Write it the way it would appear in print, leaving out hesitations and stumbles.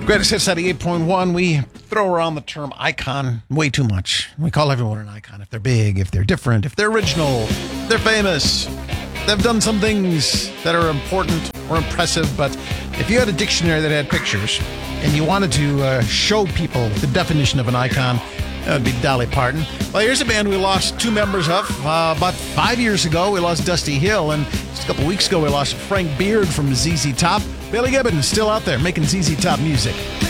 Greatest Hits 88.1. We throw around the term icon way too much. We call everyone an icon if they're big, if they're different, if they're original, if they're famous. They've done some things that are important or impressive, but if you had a dictionary that had pictures and you wanted to show people the definition of an icon, that would be Dolly Parton. Well, here's a band we lost two members of. About 5 years ago, we lost Dusty Hill, and just a couple weeks ago, we lost Frank Beard from ZZ Top. Billy Gibbons still out there making ZZ Top music.